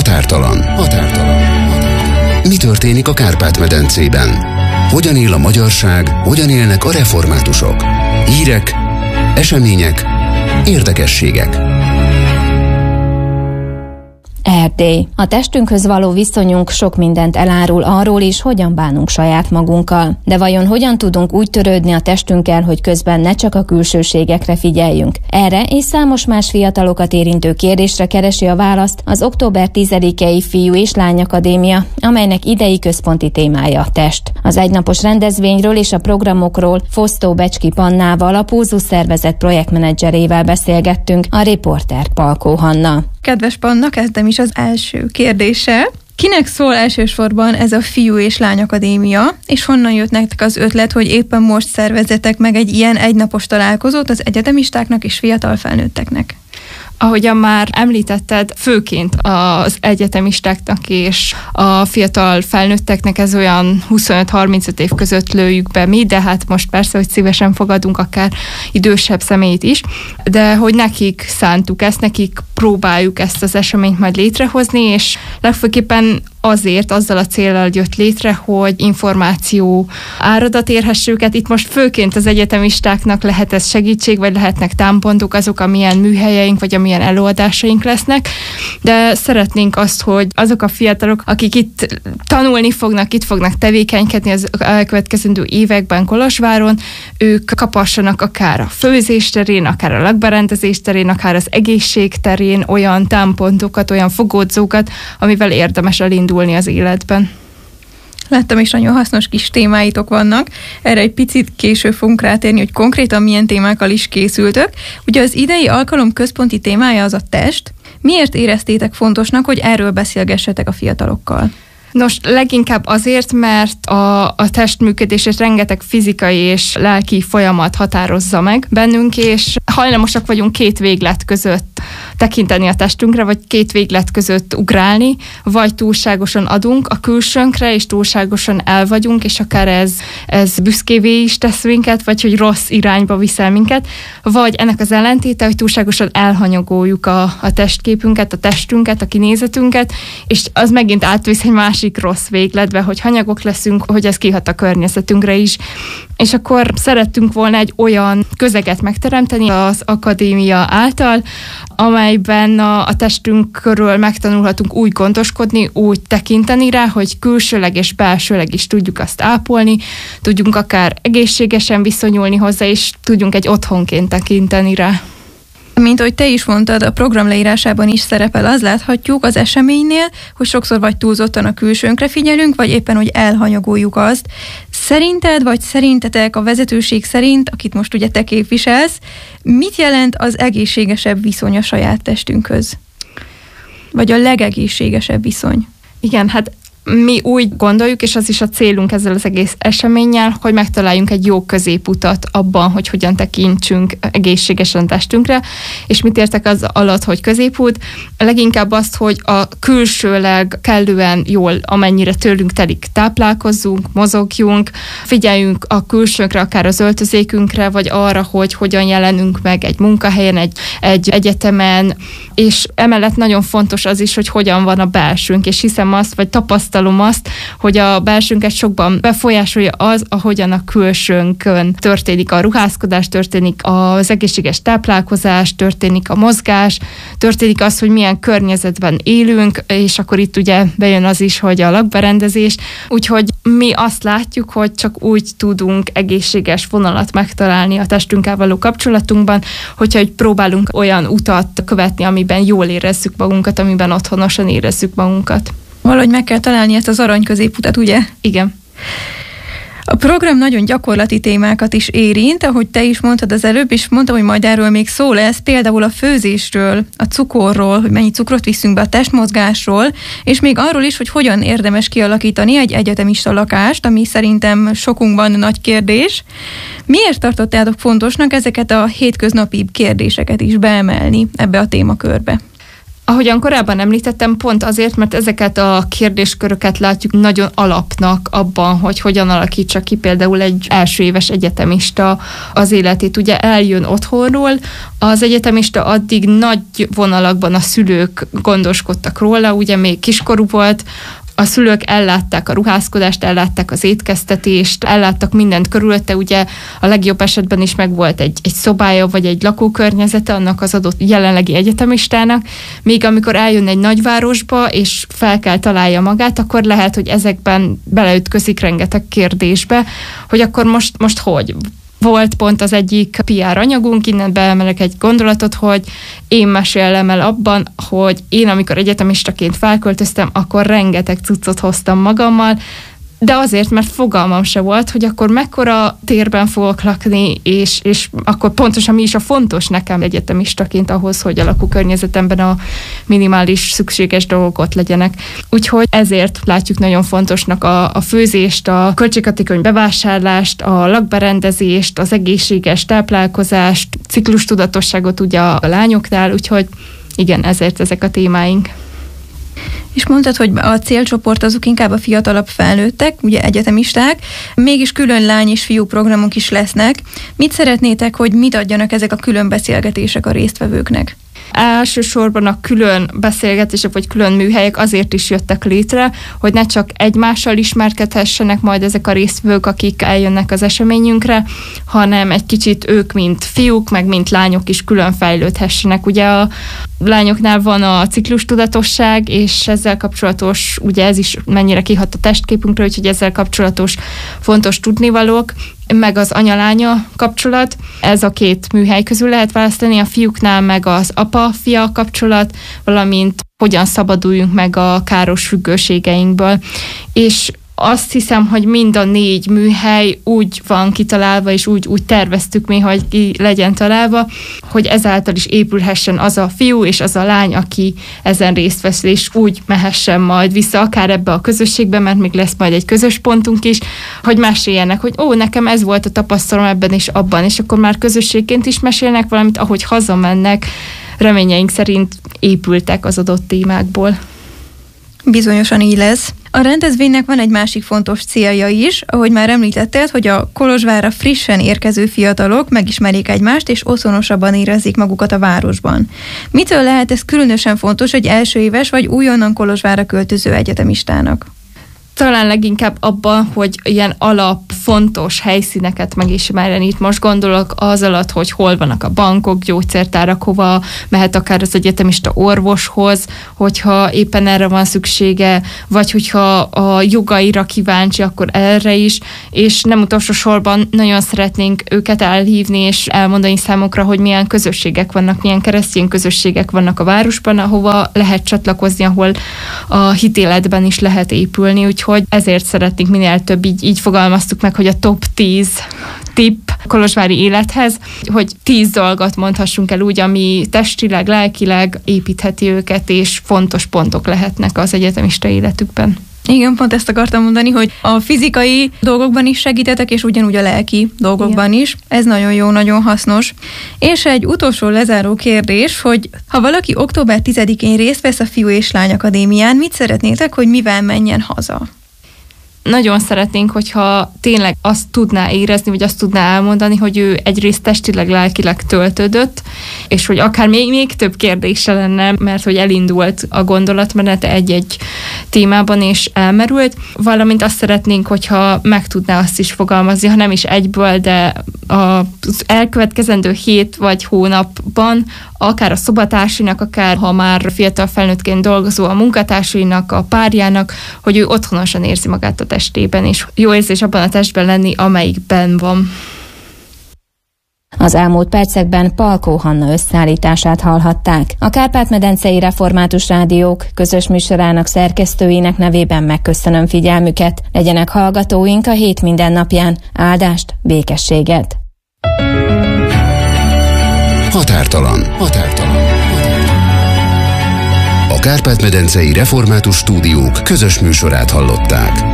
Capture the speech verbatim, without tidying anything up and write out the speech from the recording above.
Határtalan. Határtalan. Mi történik a Kárpát-medencében? Hogyan él a magyarság, hogyan élnek a reformátusok? Hírek, események, érdekességek. Erdély. A testünkhöz való viszonyunk sok mindent elárul arról is, hogyan bánunk saját magunkkal. De vajon hogyan tudunk úgy törődni a testünkkel, hogy közben ne csak a külsőségekre figyeljünk? Erre és számos más fiatalokat érintő kérdésre keresi a választ az október tizedikei Fiú és Lány Akadémia, amelynek idei központi témája a test. Az egynapos rendezvényről és a programokról Fosztó Becski Pannával, a Pulzus szervezet projektmenedzserével beszélgettünk, a riporter Palkó Hanna. Kedves Panna, kezdem is az első kérdéssel. Kinek szól elsősorban ez a Fiú és Lány Akadémia, és honnan jött nektek az ötlet, hogy éppen most szervezzetek meg egy ilyen egynapos találkozót az egyetemistáknak és fiatal felnőtteknek? Ahogyan már említetted, főként az egyetemistáknak és a fiatal felnőtteknek ez olyan huszonöt-harmincöt év között lőjük be mi, de hát most persze, hogy szívesen fogadunk akár idősebb személyt is, de hogy nekik szántuk ezt, nekik próbáljuk ezt az eseményt majd létrehozni, és legfőképpen azért, azzal a céllal jött létre, hogy információ áradat érhesse őket. Itt most főként az egyetemistáknak lehet ez segítség, vagy lehetnek támpontok azok, amilyen műhelyeink, vagy amilyen előadásaink lesznek, de szeretnénk azt, hogy azok a fiatalok, akik itt tanulni fognak, itt fognak tevékenykedni az elkövetkezendő években Kolozsváron, ők kapassanak akár a főzés terén, akár a lakberendezés terén, akár az egészség terén olyan támpontokat, olyan fogódzókat, amivel érdemes elindulni az életben. Láttam is, nagyon hasznos kis témáitok vannak. Erre egy picit később fogunk rátérni, hogy konkrétan milyen témákkal is készültök. Ugye az idei alkalom központi témája az a test. Miért éreztétek fontosnak, hogy erről beszélgessetek a fiatalokkal? Nos, leginkább azért, mert a, a testműködését rengeteg fizikai és lelki folyamat határozza meg bennünk, és hajlamosak vagyunk két véglet között tekinteni a testünkre, vagy két véglet között ugrálni, vagy túlságosan adunk a külsőnkre, és túlságosan el vagyunk, és akár ez, ez büszkévé is tesz minket, vagy hogy rossz irányba viszel minket, vagy ennek az ellentéte, hogy túlságosan elhanyagoljuk a, a testképünket, a testünket, a kinézetünket, és az megint átvisz egy másik rossz végletbe, hogy hanyagok leszünk, hogy ez kihat a környezetünkre is. És akkor szerettünk volna egy olyan közeget megteremteni az akadémia által, amelyben a, a testünk körül megtanulhatunk úgy gondoskodni, úgy tekinteni rá, hogy külsőleg és belsőleg is tudjuk azt ápolni, tudjunk akár egészségesen viszonyulni hozzá, és tudjunk egy otthonként tekinteni rá. Mint ahogy te is mondtad, a program leírásában is szerepel, az láthatjuk az eseménynél, hogy sokszor vagy túlzottan a külsőnkre figyelünk, vagy éppen, hogy elhanyagoljuk azt. Szerinted, vagy szerintetek a vezetőség szerint, akit most ugye te képviselsz, mit jelent az egészségesebb viszony a saját testünkhöz? Vagy a legegészségesebb viszony? Igen, hát mi úgy gondoljuk, és az is a célunk ezzel az egész eseménnyel, hogy megtaláljunk egy jó középutat abban, hogy hogyan tekintsünk egészségesen testünkre, és mit értek az alatt, hogy középút? Leginkább azt, hogy a külsőleg kellően jól, amennyire tőlünk telik, táplálkozzunk, mozogjunk, figyeljünk a külsőnkre, akár az öltözékünkre, vagy arra, hogy hogyan jelenünk meg egy munkahelyen, egy, egy egyetemen, és emellett nagyon fontos az is, hogy hogyan van a belsőnk, és hiszem azt, vagy tapasztalom azt, hogy a belsőnket sokban befolyásolja az, ahogyan a külsőnkön történik a ruházkodás, történik az egészséges táplálkozás, történik a mozgás, történik az, hogy milyen környezetben élünk, és akkor itt ugye bejön az is, hogy a lakberendezés. Úgyhogy mi azt látjuk, hogy csak úgy tudunk egészséges vonalat megtalálni a testünkkel való kapcsolatunkban, hogyha hogy próbálunk olyan utat követni, amiben jól érezzük magunkat, amiben otthonosan érezzük magunkat. Valahogy meg kell találni ezt az arany középutat, ugye? Igen. A program nagyon gyakorlati témákat is érint, ahogy te is mondtad az előbb, és mondtam, hogy majd erről még szó lesz, például a főzésről, a cukorról, hogy mennyi cukrot viszünk be, a testmozgásról, és még arról is, hogy hogyan érdemes kialakítani egy egyetemista lakást, ami szerintem sokunkban nagy kérdés. Miért tartottátok fontosnak ezeket a hétköznapi kérdéseket is beemelni ebbe a témakörbe? Ahogyan korábban említettem, pont azért, mert ezeket a kérdésköröket látjuk nagyon alapnak abban, hogy hogyan alakítsa ki például egy első éves egyetemista az életét. Ugye eljön otthonról, az egyetemista addig nagy vonalakban a szülők gondoskodtak róla, ugye még kiskorú volt, a szülők ellátták a ruházkodást, ellátták az étkeztetést, elláttak mindent körülötte, ugye a legjobb esetben is megvolt egy, egy szobája, vagy egy lakókörnyezete annak az adott jelenlegi egyetemistának, még amikor eljön egy nagyvárosba, és fel kell találja magát, akkor lehet, hogy ezekben beleütközik rengeteg kérdésbe, hogy akkor most, most hogy? Volt pont az egyik pé er anyagunk, innen beemelek egy gondolatot, hogy én mesélem el abban, hogy én amikor egyetemistaként felköltöztem, akkor rengeteg cuccot hoztam magammal, de azért, mert fogalmam se volt, hogy akkor mekkora térben fogok lakni, és, és akkor pontosan mi is a fontos nekem egyetemistaként ahhoz, hogy a lakókörnyezetemben a minimális szükséges dolgok ott legyenek. Úgyhogy ezért látjuk nagyon fontosnak a, a főzést, a költséghatékony bevásárlást, a lakberendezést, az egészséges táplálkozást, ciklustudatosságot ugye a lányoknál, úgyhogy igen, ezért ezek a témáink. És mondtad, hogy a célcsoport azok inkább a fiatalabb felnőttek, ugye egyetemisták, mégis külön lány és fiú programok is lesznek. Mit szeretnétek, hogy mit adjanak ezek a külön beszélgetések a résztvevőknek? Elsősorban a külön beszélgetések vagy külön műhelyek azért is jöttek létre, hogy ne csak egymással ismerkedhessenek majd ezek a résztvevők, akik eljönnek az eseményünkre, hanem egy kicsit ők, mint fiúk, meg mint lányok is külön fejlődhessenek. Ugye a lányoknál van a ciklustudatosság, és ezzel kapcsolatos, ugye ez is mennyire kihat a testképünkre, úgyhogy ezzel kapcsolatos fontos tudnivalók, meg az anya-lánya kapcsolat. Ez a két műhely közül lehet választani, a fiúknál meg az apa-fia kapcsolat, valamint hogyan szabaduljunk meg a káros függőségeinkből. És azt hiszem, hogy mind a négy műhely úgy van kitalálva, és úgy, úgy terveztük mi, hogy ki legyen találva, hogy ezáltal is épülhessen az a fiú és az a lány, aki ezen részt vesz, és úgy mehessen majd vissza akár ebbe a közösségbe, mert még lesz majd egy közös pontunk is, hogy meséljenek, hogy ó, nekem ez volt a tapasztalom ebben és abban, és akkor már közösségként is mesélnek valamit, ahogy hazamennek, reményeink szerint épültek az adott témákból. Bizonyosan így lesz. A rendezvénynek van egy másik fontos célja is, ahogy már említetted, hogy a Kolozsvárra frissen érkező fiatalok megismerjék egymást, és otthonosabban érezzék magukat a városban. Mitől lehet ez különösen fontos egy első éves vagy újonnan Kolozsvárra költöző egyetemistának? Talán leginkább abban, hogy ilyen alap, fontos helyszíneket megismerjen. Itt most gondolok az alatt, hogy hol vannak a bankok, gyógyszertárak, hova mehet akár az egyetemista orvoshoz, hogyha éppen erre van szüksége, vagy hogyha a jogaira kíváncsi, akkor erre is, és nem utolsó sorban nagyon szeretnénk őket elhívni, és elmondani számukra, hogy milyen közösségek vannak, milyen keresztény közösségek vannak a városban, ahova lehet csatlakozni, ahol a hitéletben is lehet épülni, úgyhogy ezért szeretnénk minél több, így, így fogalmaztuk meg, hogy a top tíz tipp kolozsvári élethez, hogy tíz dolgot mondhassunk el úgy, ami testileg, lelkileg építheti őket, és fontos pontok lehetnek az egyetemista életükben. Igen, pont ezt akartam mondani, hogy a fizikai dolgokban is segítetek, és ugyanúgy a lelki dolgokban Igen. is. Ez nagyon jó, nagyon hasznos. És egy utolsó lezáró kérdés, hogy ha valaki október tizedikén részt vesz a Fiú és Lány Akadémián, mit szeretnétek, hogy mivel menjen haza? Nagyon szeretnénk, hogyha tényleg azt tudná érezni, vagy azt tudná elmondani, hogy ő egyrészt testileg, lelkileg töltődött, és hogy akár még, még több kérdése lenne, mert hogy elindult a gondolatmenete egy-egy témában, és elmerült. Valamint azt szeretnénk, hogyha meg tudná azt is fogalmazni, ha nem is egyből, de az elkövetkezendő hét vagy hónapban akár a szobatársinak, akár ha már fiatal felnőttként dolgozó a munkatársainak, a párjának, hogy ő otthonosan érzi magát a testében, és jó érzés abban a testben lenni, amelyikben van. Az elmúlt percekben Palkó Hanna összeállítását hallhatták. A Kárpát-medencei Református Rádiók közös műsorának szerkesztőinek nevében megköszönöm figyelmüket. Legyenek hallgatóink a hét mindennapján. Áldást, békességet! Határtalan. Határtalan. A Kárpát-medencei Református Stúdiók közös műsorát hallották.